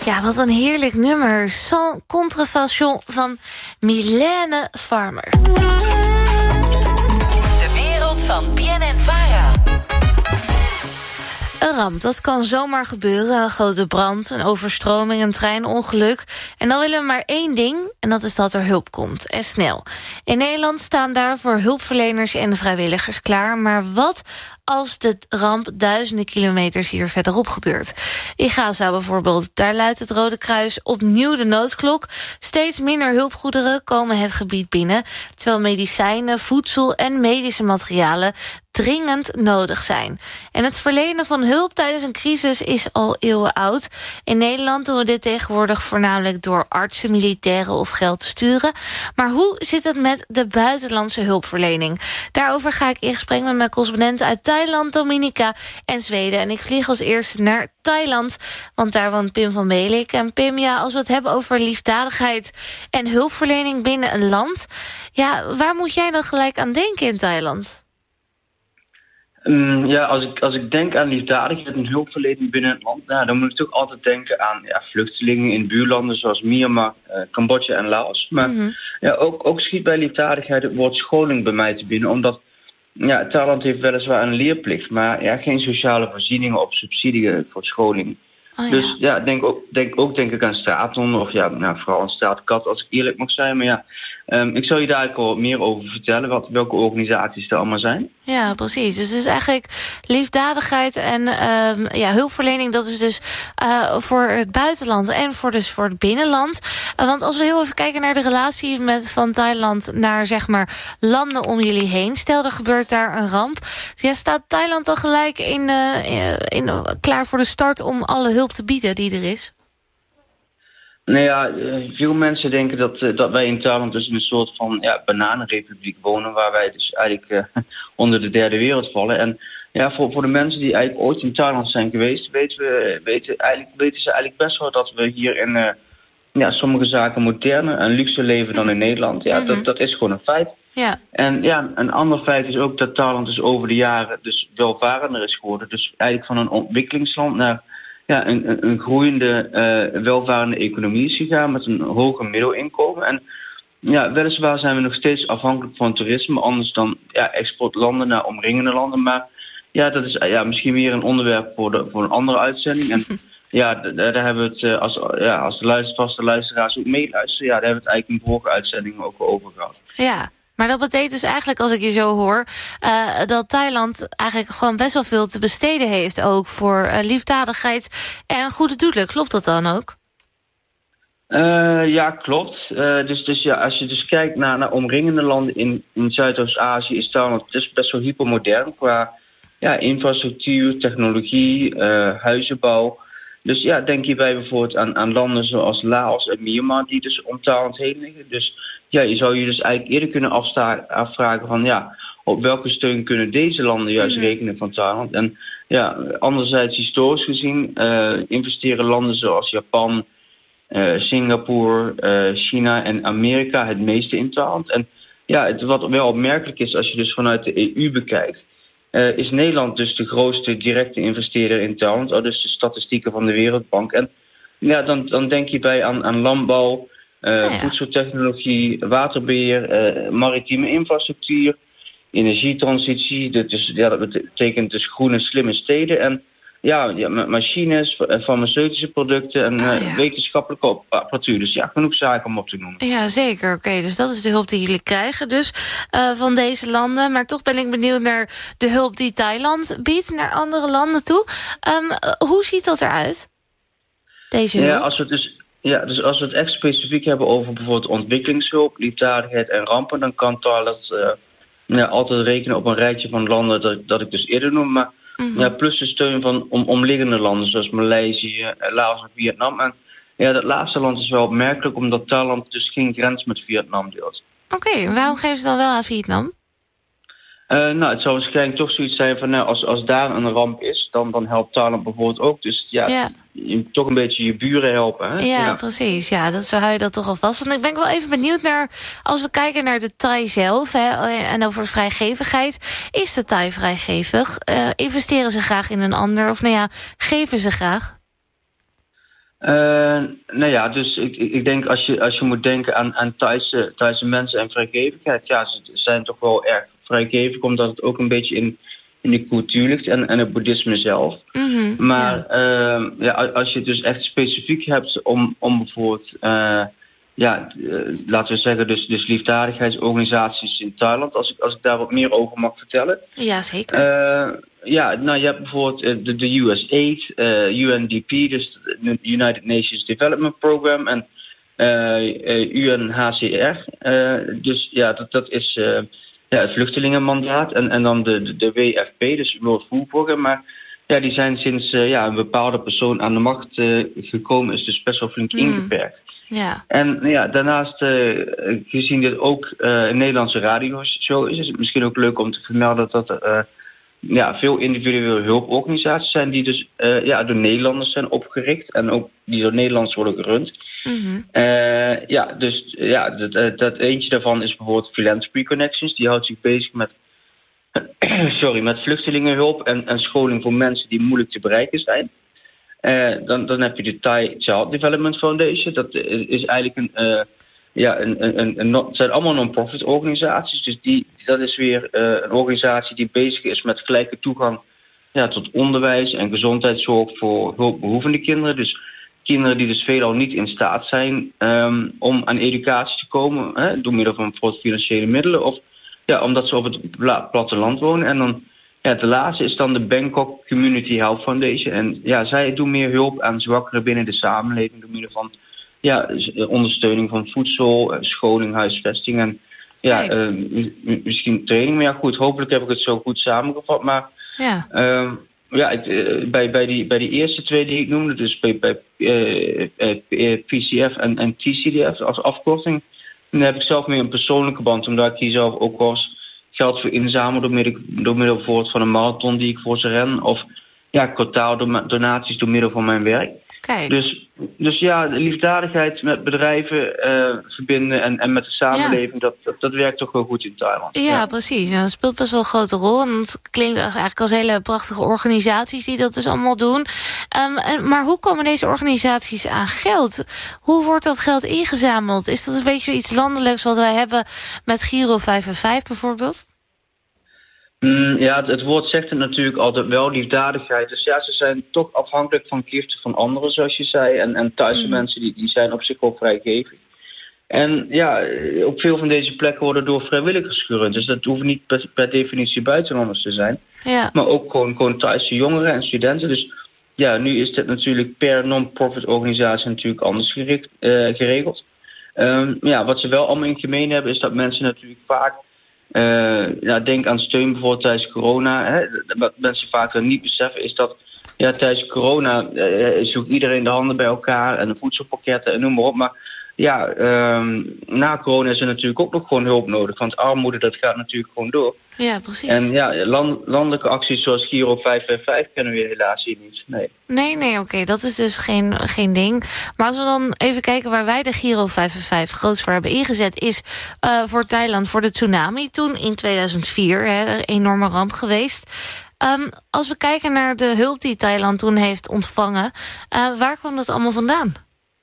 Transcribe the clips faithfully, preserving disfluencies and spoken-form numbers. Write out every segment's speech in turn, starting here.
Ja, wat een heerlijk nummer. Sans Contrefaçon van Mylène Farmer. De wereld van Bien en Vara. Een ramp, dat kan zomaar gebeuren. Een grote brand, een overstroming, een treinongeluk. En dan willen we maar één ding, en dat is dat er hulp komt. En snel. In Nederland staan daarvoor hulpverleners en vrijwilligers klaar. Maar wat als de ramp duizenden kilometers hier verderop gebeurt? In Gaza bijvoorbeeld, daar luidt het Rode Kruis opnieuw de noodklok. Steeds minder hulpgoederen komen het gebied binnen, terwijl medicijnen, voedsel en medische materialen dringend nodig zijn. En het verlenen van hulp tijdens een crisis is al eeuwen oud. In Nederland doen we dit tegenwoordig voornamelijk door artsen, militairen of geld te sturen. Maar hoe zit het met de buitenlandse hulpverlening? Daarover ga ik in gesprek met mijn correspondenten uit Thailand, Dominica en Zweden. En ik vlieg als eerste naar Thailand, want daar woont Pim van Melik. En Pim, ja, als we het hebben over liefdadigheid en hulpverlening binnen een land, ja, waar moet jij dan gelijk aan denken in Thailand? Um, ja, als ik, als ik denk aan liefdadigheid en hulpverlening binnen het land, nou, dan moet ik toch altijd denken aan ja, vluchtelingen in buurlanden zoals Myanmar, uh, Cambodja en Laos. Maar mm-hmm. ja, ook, ook schiet bij liefdadigheid het woord scholing bij mij te binnen, omdat ja, Thailand heeft weliswaar een leerplicht, maar ja, geen sociale voorzieningen of subsidie voor scholing. Oh, ja. Dus ja, denk ook, denk ook denk ik aan straathonden of ja, nou, vooral een straatkat als ik eerlijk mag zijn. Maar ja, um, ik zal je daar eigenlijk al meer over vertellen, wat, welke organisaties er allemaal zijn. Ja, precies. Dus het is eigenlijk liefdadigheid en um, ja, hulpverlening, dat is dus uh, voor het buitenland en voor, dus voor het binnenland. Uh, want als we heel even kijken naar de relatie met, van Thailand naar zeg maar landen om jullie heen. Stel, er gebeurt daar een ramp. Dus ja, staat Thailand dan gelijk in, uh, in, uh, klaar voor de start om alle hulp te bieden die er is? Nou ja, veel mensen denken dat, uh, dat wij in Thailand dus in een soort van ja, bananenrepubliek wonen, waar wij dus eigenlijk uh, onder de derde wereld vallen. En ja, voor, voor de mensen die eigenlijk ooit in Thailand zijn geweest, weten, we, weten, eigenlijk, weten ze eigenlijk best wel dat we hier in uh, ja, sommige zaken moderner en luxe leven dan in Nederland. Ja, mm-hmm. dat, dat is gewoon een feit. Ja. En ja, een ander feit is ook dat Thailand dus over de jaren dus welvarender is geworden. Dus eigenlijk van een ontwikkelingsland naar ja, een, een, een groeiende, uh, welvarende economie is gegaan met een hoger middelinkomen. En ja, weliswaar zijn we nog steeds afhankelijk van toerisme, anders dan ja, exportlanden naar omringende landen. Maar ja, dat is ja, misschien weer een onderwerp voor, de, voor een andere uitzending. En ja, d- daar hebben we het, uh, als, ja, als de luister, vaste luisteraars ook meeluisteren, ja, daar hebben we het eigenlijk in de vorige uitzending ook over gehad. Ja. Maar dat betekent dus eigenlijk, als ik je zo hoor, uh, dat Thailand eigenlijk gewoon best wel veel te besteden heeft ook voor uh, liefdadigheid en goede doelen. Klopt dat dan ook? Uh, ja, klopt. Uh, dus, dus ja, als je dus kijkt naar, naar omringende landen in, in Zuidoost-Azië, is Thailand dus best wel hypermodern qua ja, infrastructuur, technologie, uh, huizenbouw. Dus ja, denk hierbij bijvoorbeeld aan, aan landen zoals Laos en Myanmar die dus om Thailand heen liggen. Dus ja, je zou je dus eigenlijk eerder kunnen afsta- afvragen van ja, op welke steun kunnen deze landen juist mm-hmm. rekenen van Thailand. En ja, anderzijds historisch gezien uh, investeren landen zoals Japan, uh, Singapore, uh, China en Amerika het meeste in Thailand. En ja, het, wat wel opmerkelijk is als je dus vanuit de E U bekijkt, Uh, is Nederland dus de grootste directe investeerder in Thailand, oh, dus de statistieken van de Wereldbank. En ja, dan, dan denk je bij aan, aan landbouw, uh, oh ja. voedseltechnologie, waterbeheer, uh, maritieme infrastructuur, energietransitie. Dat, is, ja, dat betekent dus groene, slimme steden en ja, ja machines, farmaceutische producten en uh, oh ja. wetenschappelijke apparatuur. Dus ja, genoeg zaken om op te noemen. Ja, zeker. Oké, okay, dus dat is de hulp die jullie krijgen dus uh, van deze landen. Maar toch ben ik benieuwd naar de hulp die Thailand biedt naar andere landen toe. Um, uh, hoe ziet dat eruit? Deze hulp? Ja, als we dus, ja, dus als we het echt specifiek hebben over bijvoorbeeld ontwikkelingshulp, liefdadigheid en rampen, dan kan Thailand uh, ja, altijd rekenen op een rijtje van landen dat, dat ik dus eerder noem. Maar Mm-hmm. ja, plus de steun van om, omliggende landen zoals Maleisië, Laos en Vietnam. En ja, dat laatste land is wel opmerkelijk omdat Thailand dus geen grens met Vietnam deelt. Oké, okay, waarom geven ze dan wel aan Vietnam? Uh, nou, het zou waarschijnlijk toch zoiets zijn van nou, als, als daar een ramp is, dan, dan helpt Thailand bijvoorbeeld ook. Dus ja, ja. Je, toch een beetje je buren helpen. Hè? Ja, ja, precies. Ja, dat, zo hou je dat toch alvast. Want ik ben wel even benieuwd naar, als we kijken naar de Thai zelf hè, en over vrijgevigheid. Is de Thai vrijgevig? Uh, investeren ze graag in een ander? Of nou ja, geven ze graag? Uh, nou ja, dus ik, ik denk als je, als je moet denken aan, aan Thaise, Thaise mensen en vrijgevigheid, ja, ze zijn toch wel erg vrijgevig, omdat het ook een beetje in, in de cultuur ligt en, en het boeddhisme zelf. Mm-hmm, maar ja. Uh, ja, als je het dus echt specifiek hebt om, om bijvoorbeeld, uh, ja, uh, laten we zeggen, dus, dus liefdadigheidsorganisaties in Thailand, als ik, als ik daar wat meer over mag vertellen. Ja, zeker. Uh, Ja, nou je hebt bijvoorbeeld de, de U S A I D, uh, U N D P, dus de United Nations Development Program en uh, U N H C R. Uh, dus ja, dat, dat is uh, ja, het vluchtelingenmandaat en, en dan de, de, de W F P, dus World Food Program. Maar ja, die zijn sinds uh, ja, een bepaalde persoon aan de macht uh, gekomen, is dus best wel flink mm. ingeperkt. Ja. En ja, daarnaast, uh, gezien dit ook uh, een Nederlandse radioshow is, is het misschien ook leuk om te vermelden dat er uh, ja, veel individuele hulporganisaties zijn die dus uh, ja, door Nederlanders zijn opgericht en ook die door Nederlanders worden gerund. Mm-hmm. Uh, ja, dus ja, dat, dat eentje daarvan is bijvoorbeeld Philanthropy Connections. Die houdt zich bezig met, sorry, met vluchtelingenhulp en, en scholing voor mensen die moeilijk te bereiken zijn. Uh, dan, dan heb je de Thai Child Development Foundation. Dat is eigenlijk een, uh, ja, een, een, een, een, het zijn allemaal non-profit organisaties. Dus die, dat is weer uh, een organisatie die bezig is met gelijke toegang ja, tot onderwijs en gezondheidszorg voor hulpbehoevende kinderen. Dus kinderen die dus veelal niet in staat zijn um, om aan educatie te komen, hè, door middel van bijvoorbeeld financiële middelen of ja, omdat ze op het platteland wonen. En dan ja, de laatste is dan de Bangkok Community Health Foundation. En ja, zij doen meer hulp aan zwakkeren binnen de samenleving door middel van ja, ondersteuning van voedsel, scholing, huisvesting en ja, uh, misschien training. Maar ja, goed, hopelijk heb ik het zo goed samengevat. Maar ja, uh, ja ik, uh, bij, bij, die, bij die eerste twee die ik noemde, dus bij, bij uh, uh, P C F en, en T C D F als afkorting, dan heb ik zelf meer een persoonlijke band, omdat ik hier zelf ook wel eens geld voor inzamel door middel, door middel bijvoorbeeld van een marathon die ik voor ze ren. Of ja, kwartaal donaties door middel van mijn werk. Kijk. Dus, dus ja, de liefdadigheid met bedrijven uh, verbinden en, en met de samenleving, ja. dat, dat, dat werkt toch wel goed in Thailand. Ja, ja. precies. Ja, dat speelt best wel een grote rol. En het klinkt eigenlijk als hele prachtige organisaties die dat dus allemaal doen. Um, en, maar hoe komen deze organisaties aan geld? Hoe wordt dat geld ingezameld? Is dat een beetje iets landelijks wat wij hebben met Giro vijf en vijf bijvoorbeeld? Mm, ja, het, het woord zegt het natuurlijk altijd wel, liefdadigheid. Dus ja, ze zijn toch afhankelijk van giften van anderen, zoals je zei. En, en Thaise mm. mensen die, die zijn op zich wel vrijgevig. En ja, op veel van deze plekken worden door vrijwilligers gerund. Dus dat hoeft niet per, per definitie buitenlanders te zijn. Ja. Maar ook gewoon, gewoon Thaise jongeren en studenten. Dus ja, nu is dit natuurlijk per non-profit organisatie natuurlijk anders gericht, uh, geregeld. Um, ja, wat ze wel allemaal in gemeen hebben is dat mensen natuurlijk vaak Uh, ja, denk aan steun bijvoorbeeld tijdens corona. Hè. Wat mensen vaak niet beseffen is dat ja, tijdens corona uh, zoekt iedereen de handen bij elkaar en de voedselpakketten en noem maar op. Maar ja, um, na corona is er natuurlijk ook nog gewoon hulp nodig. Want armoede, dat gaat natuurlijk gewoon door. Ja, precies. En ja, land, landelijke acties zoals Giro vijf vijf vijf kennen we helaas hier niet. Nee, nee, nee oké. Okay. Dat is dus geen, geen ding. Maar als we dan even kijken waar wij de Giro vijf vijf vijf groots voor hebben ingezet, is uh, voor Thailand voor de tsunami. Toen in tweeduizend vier, hè, een enorme ramp geweest. Um, als we kijken naar de hulp die Thailand toen heeft ontvangen, uh, waar kwam dat allemaal vandaan?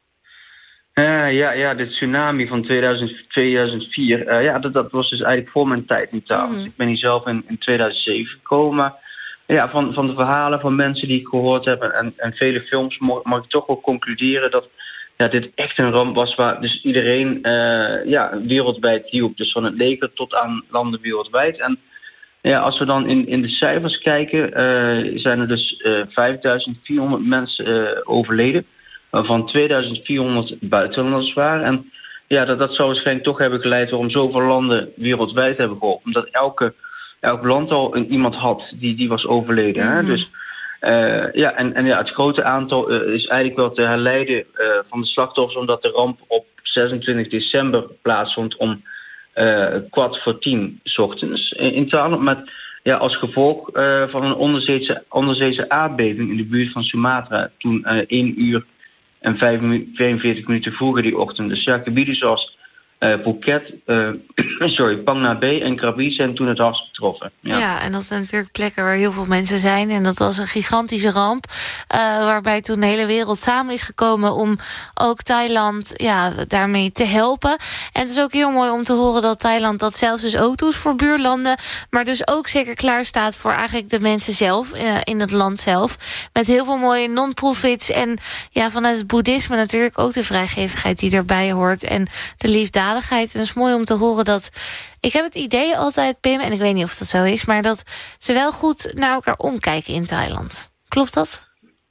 Uh, ja, ja, de tsunami van tweeduizend, tweeduizend vier, uh, ja, dat, dat was dus eigenlijk voor mijn tijd in Thailand. Mm-hmm. Ik ben hier zelf in, in tweeduizend zeven gekomen, maar ja, van, van de verhalen van mensen die ik gehoord heb en, en vele films mag, mag ik toch wel concluderen dat ja, dit echt een ramp was waar dus iedereen uh, ja, wereldwijd hielp. Dus van het leger tot aan landen wereldwijd. En ja, als we dan in, in de cijfers kijken, uh, zijn er dus uh, vijfduizend vierhonderd mensen uh, overleden, waarvan tweeduizend vierhonderd buitenlanders waren. En ja, dat, dat zou waarschijnlijk toch hebben geleid waarom zoveel landen wereldwijd hebben geholpen. Omdat elke, elk land al een, iemand had die, die was overleden. Mm-hmm. Hè? Dus uh, ja, en, en ja, het grote aantal uh, is eigenlijk wel te herleiden uh, van de slachtoffers, omdat de ramp op zesentwintig december plaatsvond om uh, kwart voor tien 's ochtends in, in Thailand. Met ja, als gevolg uh, van een onderzeese, onderzeese aardbeving in de buurt van Sumatra. Toen uh, één uur en vijfenveertig minuten vroeger die ochtend. Dus ja, gebieden zoals Uh, Phuket, uh, sorry, Phang Nga Bay en Krabi zijn toen het hardst getroffen. Ja. ja, en dat zijn natuurlijk plekken waar heel veel mensen zijn. En dat was een gigantische ramp. Uh, waarbij toen de hele wereld samen is gekomen om ook Thailand ja, daarmee te helpen. En het is ook heel mooi om te horen dat Thailand dat zelfs dus ook doet voor buurlanden. Maar dus ook zeker klaar staat voor eigenlijk de mensen zelf uh, in het land zelf. Met heel veel mooie non-profits. En ja, vanuit het boeddhisme natuurlijk ook de vrijgevigheid die erbij hoort. En de liefdadigheid. En het is mooi om te horen dat... Ik heb het idee altijd, Pim, en ik weet niet of dat zo is... maar dat ze wel goed naar elkaar omkijken in Thailand. Klopt dat?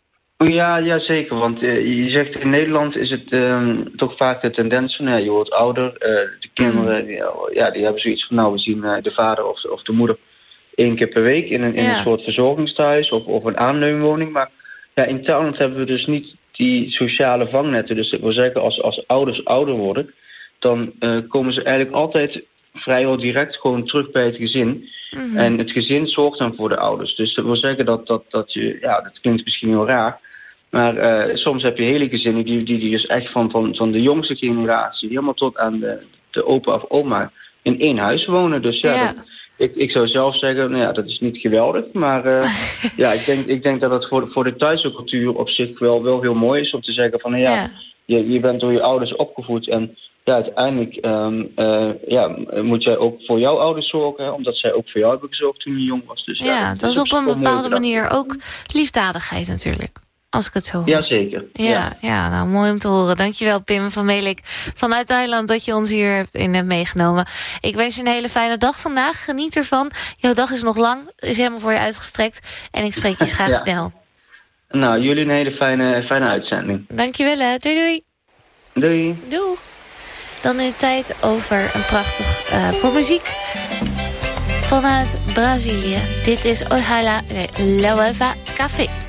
Ja, ja zeker. Want uh, je zegt in Nederland is het um, toch vaak de tendens van... Ja, je wordt ouder, uh, de kinderen mm. ja, ja, die hebben zoiets van... nou, we zien uh, de vader of de, of de moeder één keer per week... in een, in ja. een soort verzorgingstehuis of, of een aanleunwoning. Maar ja, in Thailand hebben we dus niet die sociale vangnetten. Dus dat wil zeggen, als, als ouders ouder worden... dan uh, komen ze eigenlijk altijd vrijwel direct gewoon terug bij het gezin. Mm-hmm. En het gezin zorgt dan voor de ouders. Dus dat wil zeggen dat, dat, dat je... Ja, dat klinkt misschien heel raar. Maar uh, soms heb je hele gezinnen die, die, die dus echt van, van, van de jongste generatie... helemaal tot aan de, de opa of oma in één huis wonen. Dus ja, ja. Dat, ik, ik zou zelf zeggen, nou ja, dat is niet geweldig. Maar uh, ja, ik denk, ik denk dat het voor, voor de Thaise cultuur op zich wel, wel heel mooi is... om te zeggen van, nou ja, ja. Je, je bent door je ouders opgevoed... en ja, uiteindelijk um, uh, ja, moet jij ook voor jouw ouders zorgen... Hè, omdat zij ook voor jou hebben gezorgd toen je jong was. Dus, ja, ja, dat, dat is op een bepaalde manier ook liefdadigheid natuurlijk. Als ik het zo hoor. Jazeker. Ja, ja. ja, nou mooi om te horen. Dankjewel Pim van Melik vanuit Thailand dat je ons hier hebt in hebt meegenomen. Ik wens je een hele fijne dag vandaag. Geniet ervan. Jouw dag is nog lang, is helemaal voor je uitgestrekt. En ik spreek je graag ja. snel. Nou, jullie een hele fijne, fijne uitzending. Dankjewel hè. Doei doei. Doei. Doeg. Dan nu tijd over een prachtig uh, voor muziek vanuit Brazilië. Dit is Ohala Leuva Café.